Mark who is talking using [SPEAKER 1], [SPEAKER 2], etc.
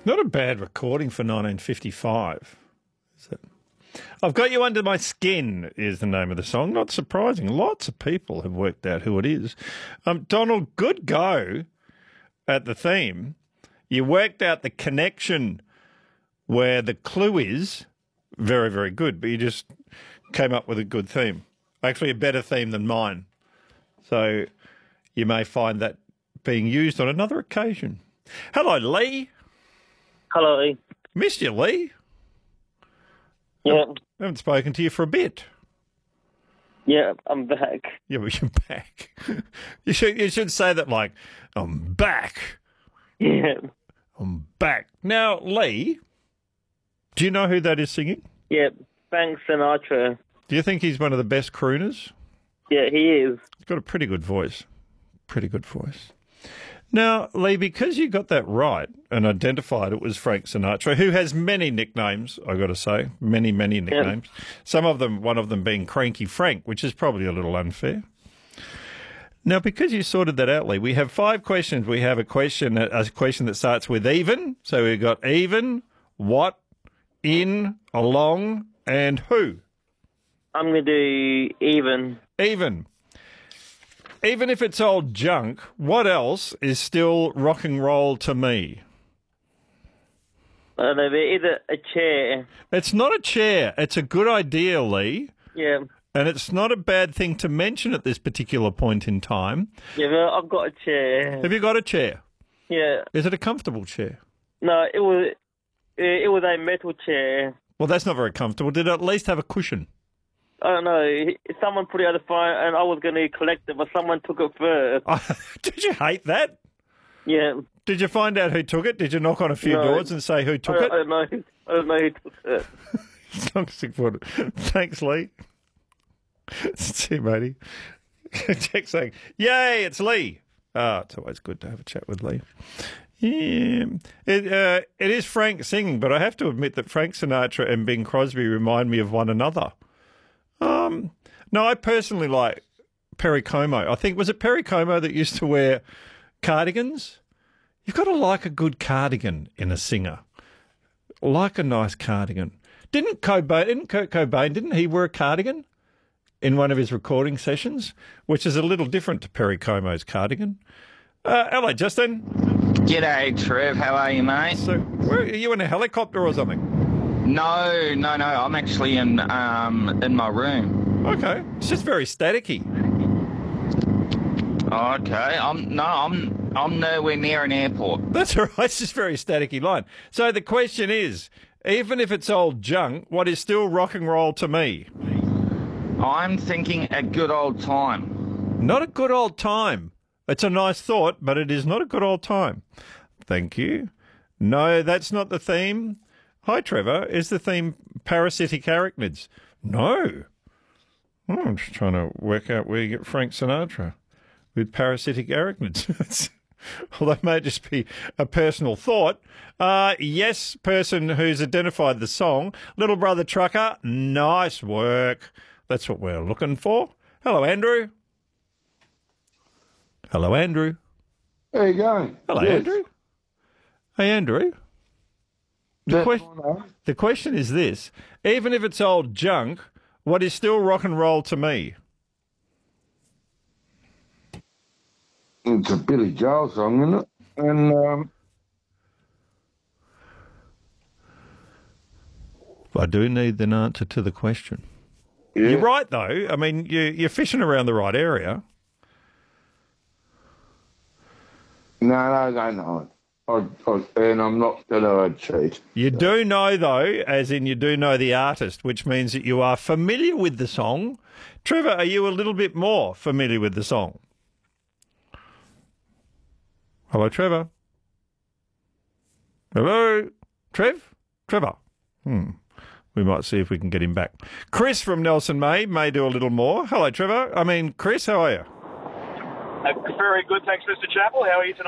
[SPEAKER 1] Not a bad recording for 1955, is it? I've Got You Under My Skin is the name of the song. Not surprising. Lots of people have worked out who it is. Donald, good go at the theme. You worked out the connection where the clue is. Very, very good. But you just came up with a good theme. Actually, a better theme than mine. So you may find that being used on another occasion. Hello, Lee.
[SPEAKER 2] Hello, Lee.
[SPEAKER 1] Missed you, Lee.
[SPEAKER 2] Yeah.
[SPEAKER 1] I haven't spoken to you for a bit.
[SPEAKER 2] Yeah, I'm back.
[SPEAKER 1] Yeah, but you're back. You should say that like, I'm back.
[SPEAKER 2] Yeah.
[SPEAKER 1] I'm back. Now, Lee, do you know who that is singing?
[SPEAKER 2] Yeah, Frank Sinatra.
[SPEAKER 1] Do you think he's one of the best crooners?
[SPEAKER 2] Yeah, he is.
[SPEAKER 1] He's got a pretty good voice. Pretty good voice. Now, Lee, because you got that right and identified it was Frank Sinatra, who has many nicknames, I got to say, many nicknames. Yeah. Some of them, one of them being Cranky Frank, which is probably a little unfair. Now, because you sorted that out, Lee, we have 5 questions. We have a question that starts with even. So we've got even, what, in, along, and who.
[SPEAKER 2] I'm going to do even.
[SPEAKER 1] Even. Even if it's old junk, what else is still rock and roll to me?
[SPEAKER 2] I don't know, either a chair.
[SPEAKER 1] It's not a chair. It's a good idea, Lee.
[SPEAKER 2] Yeah.
[SPEAKER 1] And it's not a bad thing to mention at this particular point in time.
[SPEAKER 2] Yeah, well, I've got a chair.
[SPEAKER 1] Have you got a chair?
[SPEAKER 2] Yeah.
[SPEAKER 1] Is it a comfortable chair?
[SPEAKER 2] No, it was a metal chair.
[SPEAKER 1] Well, that's not very comfortable. Did it at least have a cushion?
[SPEAKER 2] I don't know. Someone put it on the phone and I was going to collect it, but someone took it first.
[SPEAKER 1] Did you hate that?
[SPEAKER 2] Yeah.
[SPEAKER 1] Did you find out who took it? Did you knock on a few doors and say who took it?
[SPEAKER 2] I don't know. I don't know who took it.
[SPEAKER 1] Thanks, Lee. See you, matey. Jack saying, yay, it's Lee. It's always good to have a chat with Lee. Yeah, it is Frank singing, but I have to admit that Frank Sinatra and Bing Crosby remind me of one another. No, I personally like Perry Como. I think, was it Perry Como that used to wear cardigans? You've got to like a good cardigan in a singer. Like a nice cardigan. Didn't Kurt Cobain, didn't he wear a cardigan in one of his recording sessions, which is a little different to Perry Como's cardigan? Hello, Justin.
[SPEAKER 3] G'day, Trev. How are you, mate?
[SPEAKER 1] So, are you in a helicopter or something?
[SPEAKER 3] No. I'm actually in my room.
[SPEAKER 1] Okay, it's just very staticky.
[SPEAKER 3] Okay, I'm nowhere near an airport.
[SPEAKER 1] That's all right. It's just very staticky line. So the question is, even if it's old junk, what is still rock and roll to me?
[SPEAKER 3] I'm thinking a good old time.
[SPEAKER 1] Not a good old time. It's a nice thought, but it is not a good old time. Thank you. No, that's not the theme. Hi, Trevor. Is the theme parasitic arachnids? No. Oh, I'm just trying to work out where you get Frank Sinatra with parasitic arachnids. Well, that may just be a personal thought. Yes, person who's identified the song. Little Brother Trucker, nice work. That's what we're looking for. Hello, Andrew. Hello, Andrew.
[SPEAKER 4] How you going?
[SPEAKER 1] Hello, yes. Andrew. Hey, Andrew. The question is this. Even if it's old junk, what is still rock and roll to me?
[SPEAKER 4] It's a Billy Joel song, isn't it? And
[SPEAKER 1] I do need an answer to the question.
[SPEAKER 4] Yeah.
[SPEAKER 1] You're right, though. I mean, you're fishing around the right area.
[SPEAKER 4] No, I don't know it. And I'm not going to cheat.
[SPEAKER 1] You do know, though, as in you do know the artist, which means that you are familiar with the song. Trevor, are you a little bit more familiar with the song? Hello, Trevor. Hello, Trevor. We might see if we can get him back. Chris from Nelson may do a little more. Hello, Trevor. Chris, how are you?
[SPEAKER 5] Very good, thanks, Mr. Chappell. How are you tonight?